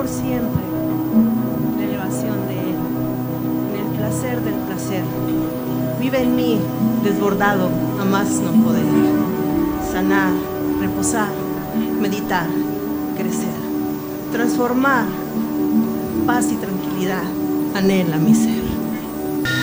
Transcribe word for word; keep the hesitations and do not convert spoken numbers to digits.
por siempre la elevación de Él, en el placer del placer. Vive en mí, desbordado a más no poder. Sanar, reposar, meditar, crecer, transformar, paz y tranquilidad, anhela mi ser.